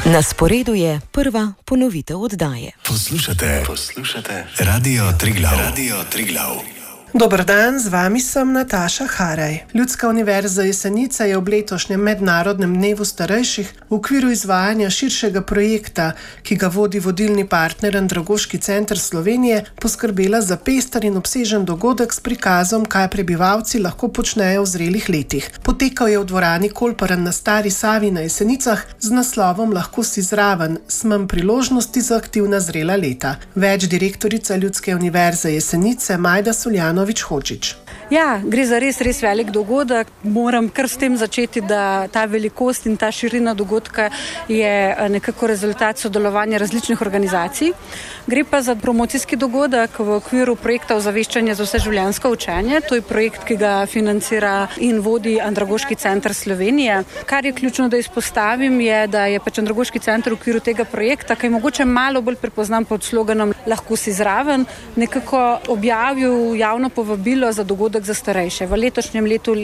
Na sporedu je prva ponovitev oddaje. Poslušate Radio Triglav. Dober dan, z vami sem Nataša Haraj. Ljudska univerza Jesenica je ob letošnjem mednarodnem dnevu starejših v okviru izvajanja širšega projekta, ki ga vodi vodilni partner Andragoški center Slovenije, poskrbela za pester in obsežen dogodek s prikazom, kaj prebivalci lahko počnejo v zrelih letih. Potekal je v dvorani Kolparan na Stari Savi na Jesenicah z naslovom Lahko si zraven, smem priložnosti za aktivna zrela leta. Več direktorica Ljudske univerze Jesenice Majda Soljanović Hočič. Ja, gre za res velik dogodek. Moram kar s tem začeti, da ta velikost in ta širina dogodka je nekako rezultat sodelovanja različnih organizacij. Gre pa za promocijski dogodek v okviru projekta Ozaveščanje za vseživljenjsko učenje. To je projekt, ki ga financira in vodi Andragoški center Slovenije. Kar je ključno, da izpostavim, je, da je Andragoški center v okviru tega projekta, ki je mogoče malo bolj prepoznan pod sloganom Lahko si zraven, nekako objavil javno povabilo za dogodek za starejše. V letošnjem letu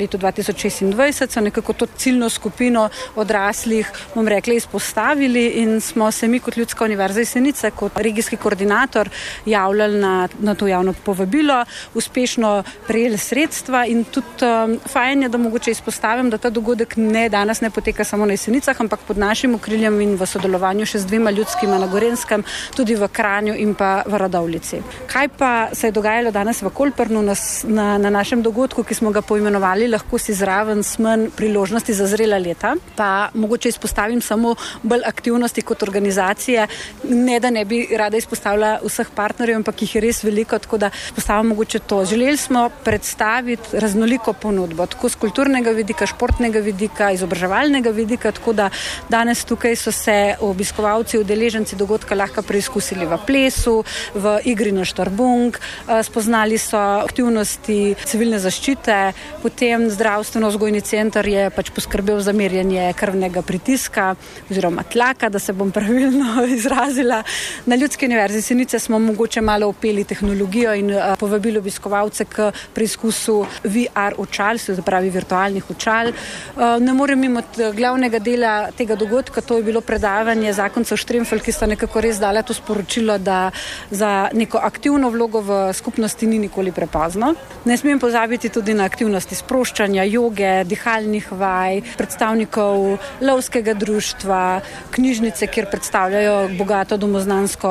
2026, so nekako to ciljno skupino odraslih, izpostavili in smo se mi kot Ljudska univerza Jesenice, kot regijski koordinator javljali na to javno povabilo, uspešno prejeli sredstva in tudi fajn je, da mogoče izpostavim, da ta dogodek danes ne poteka samo na Jesenicah, ampak pod našim okriljem in v sodelovanju še z 2 ljudskima na Gorenjskem, tudi v Kranju in pa v Radovljici. Kaj pa se je dogajalo danes v Kolparnu na našem dogodku, ki smo ga poimenovali Lahko si zraven, smem priložnosti za zrela leta, pa mogoče izpostavim samo bolj aktivnosti kot organizacije, ne da ne bi rada izpostavila vseh partnerjev, ampak jih je res veliko, tako da izpostavim mogoče to. Želeli smo predstaviti raznoliko ponudbo, tako z kulturnega vidika, športnega vidika, izobraževalnega vidika, tako da danes tukaj so se obiskovalci, udeleženci dogodka lahko preizkusili v plesu, v igri na štarbung, spoznali so aktivnosti civilne zaščite, potem zdravstveno-vzgojni center je poskrbel za merjenje krvnega pritiska oziroma tlaka, da se bom pravilno izrazila. Na Ljudski univerzi Jesenice smo mogoče malo opeli tehnologijo in povabili obiskovalce k preizkusu VR očal, se pravi virtualnih očal. Ne morem mimo glavnega dela tega dogodka, to je bilo predavanje zakoncev Štremfelj, ki sta nekako res dala to sporočilo, da za neko aktivno vlogo v skupnosti ni nikoli prepozno. Ne smem pozabiti tudi na aktivnosti sproščanja, joge, dihalnih vaj, predstavnikov lovskega društva, knjižnice, kjer predstavljajo bogato domoznansko,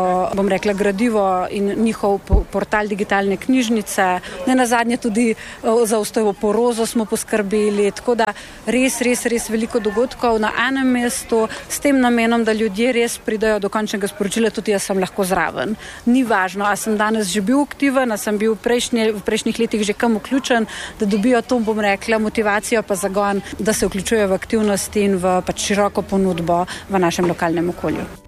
gradivo in njihov portal digitalne knjižnice. Nenazadnje tudi za osteoporozo smo poskrbeli, tako da res veliko dogodkov na enem mestu s tem namenom, da ljudje res pridajo do končnega sporočila, tudi jaz sem lahko zraven. Ni važno, a sem danes že bil aktiven, a sem bil v prejšnjih letih že kam vključen, da dobijo to, motivacijo pa zagon, da se vključujejo v aktivnosti in v široko ponudbo v našem lokalnem okolju.